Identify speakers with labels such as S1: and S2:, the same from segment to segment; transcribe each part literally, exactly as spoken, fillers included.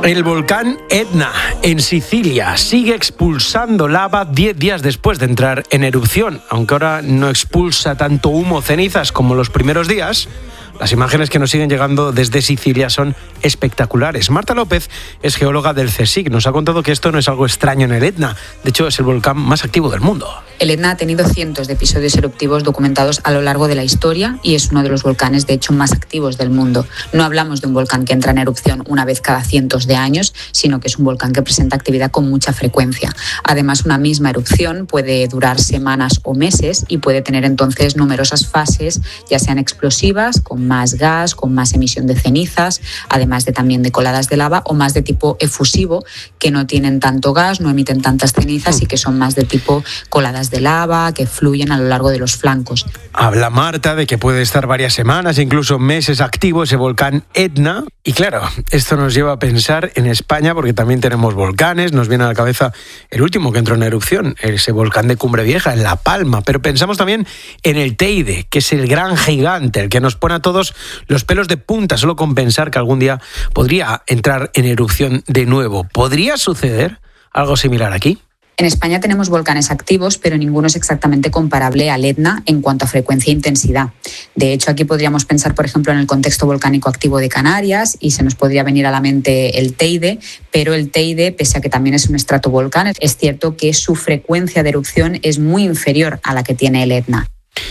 S1: El volcán Etna, en Sicilia, sigue expulsando lava diez días después de entrar en erupción. Aunque ahora no expulsa tanto humo o cenizas como los primeros días, las imágenes que nos siguen llegando desde Sicilia son espectaculares. Marta López es geóloga del CSIC. Nos ha contado que esto no es algo extraño en el Etna. De hecho, es el volcán más activo del mundo.
S2: El Etna ha tenido cientos de episodios eruptivos documentados a lo largo de la historia y es uno de los volcanes, de hecho, más activos del mundo. No hablamos de un volcán que entra en erupción una vez cada cientos de años, sino que es un volcán que presenta actividad con mucha frecuencia. Además, una misma erupción puede durar semanas o meses y puede tener entonces numerosas fases, ya sean explosivas, con más gas, con más emisión de cenizas, además de también de coladas de lava, o más de tipo efusivo, que no tienen tanto gas, no emiten tantas cenizas y que son más de tipo coladas de lava, que fluyen a lo largo de los flancos.
S1: Habla Marta de que puede estar varias semanas, incluso meses activo ese volcán Etna. Y claro, esto nos lleva a pensar en España, porque también tenemos volcanes. Nos viene a la cabeza el último que entró en erupción, ese volcán de Cumbre Vieja, en La Palma. Pero pensamos también en el Teide, que es el gran gigante, el que nos pone a todos los pelos de punta solo con pensar que algún día podría entrar en erupción de nuevo. ¿Podría suceder algo similar aquí?
S2: En España tenemos volcanes activos, pero ninguno es exactamente comparable al Etna en cuanto a frecuencia e intensidad. De hecho, aquí podríamos pensar, por ejemplo, en el contexto volcánico activo de Canarias y se nos podría venir a la mente el Teide, pero el Teide, pese a que también es un estratovolcán, es cierto que su frecuencia de erupción es muy inferior a la que tiene el Etna.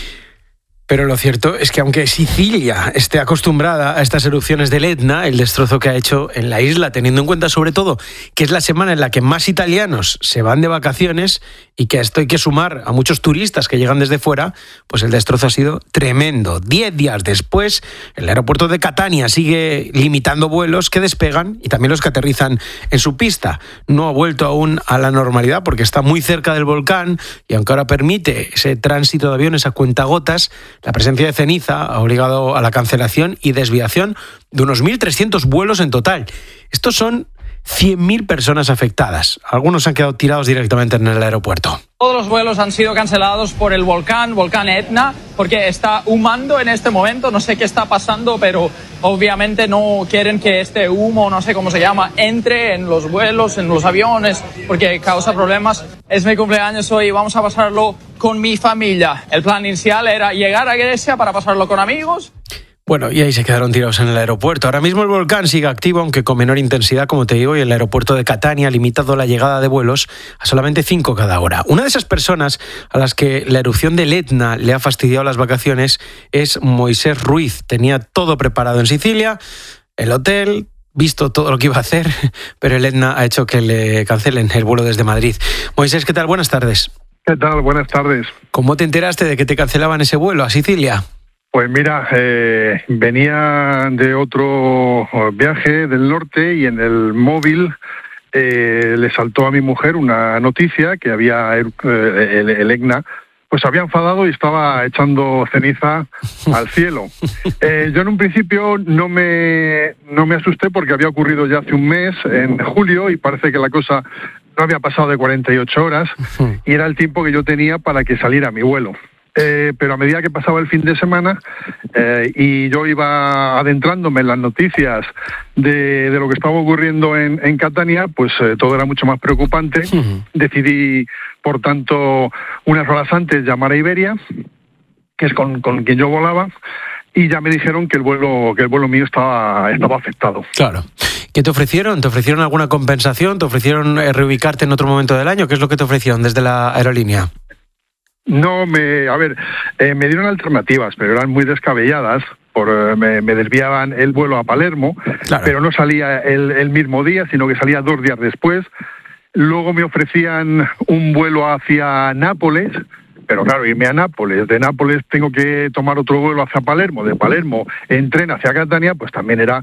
S1: Pero lo cierto es que aunque Sicilia esté acostumbrada a estas erupciones del Etna, el destrozo que ha hecho en la isla, teniendo en cuenta sobre todo que es la semana en la que más italianos se van de vacaciones y que a esto hay que sumar a muchos turistas que llegan desde fuera, pues el destrozo ha sido tremendo. Diez días después, el aeropuerto de Catania sigue limitando vuelos que despegan y también los que aterrizan en su pista. No ha vuelto aún a la normalidad porque está muy cerca del volcán y aunque ahora permite ese tránsito de aviones a cuentagotas, la presencia de ceniza ha obligado a la cancelación y desviación de unos mil trescientos vuelos en total. Estos son cien mil personas afectadas. Algunos han quedado tirados directamente en el aeropuerto.
S3: Todos los vuelos han sido cancelados por el volcán, volcán Etna, porque está humando en este momento. No sé qué está pasando, pero obviamente no quieren que este humo, no sé cómo se llama, entre en los vuelos, en los aviones, porque causa problemas. Es mi cumpleaños hoy y vamos a pasarlo con mi familia. El plan inicial era llegar a Grecia para pasarlo con amigos.
S1: Bueno, y ahí se quedaron tirados en el aeropuerto. Ahora mismo el volcán sigue activo, aunque con menor intensidad, como te digo, y el aeropuerto de Catania ha limitado la llegada de vuelos a solamente cinco cada hora. Una de esas personas a las que la erupción del Etna le ha fastidiado las vacaciones es Moisés Ruiz. Tenía todo preparado en Sicilia, el hotel, visto todo lo que iba a hacer, pero el Etna ha hecho que le cancelen el vuelo desde Madrid. Moisés, ¿qué tal? Buenas tardes.
S4: ¿Qué tal? Buenas tardes.
S1: ¿Cómo te enteraste de que te cancelaban ese vuelo a Sicilia?
S4: Pues mira, eh, venía de otro viaje del norte y en el móvil eh, le saltó a mi mujer una noticia que había eh, el, el Etna pues había enfadado y estaba echando ceniza al cielo. Eh, yo en un principio no me no me asusté porque había ocurrido ya hace un mes, en julio, y parece que la cosa no había pasado de cuarenta y ocho horas y era el tiempo que yo tenía para que saliera mi vuelo. Eh, pero a medida que pasaba el fin de semana eh, y yo iba adentrándome en las noticias de, de lo que estaba ocurriendo en, en Catania, pues eh, todo era mucho más preocupante. Uh-huh. Decidí, por tanto, unas horas antes llamar a Iberia, que es con, con quien yo volaba, y ya me dijeron que el vuelo que el vuelo mío estaba, estaba afectado.
S1: Claro. ¿Qué te ofrecieron? ¿Te ofrecieron alguna compensación? ¿Te ofrecieron eh, reubicarte en otro momento del año? ¿Qué es lo que te ofrecieron desde la aerolínea?
S4: No, me, a ver, eh, me dieron alternativas, pero eran muy descabelladas. Por, eh, me, me desviaban el vuelo a Palermo, claro, pero no salía el, el mismo día, sino que salía dos días después. Luego me ofrecían un vuelo hacia Nápoles, pero claro, irme a Nápoles, de Nápoles tengo que tomar otro vuelo hacia Palermo, de Palermo en tren hacia Catania, pues también era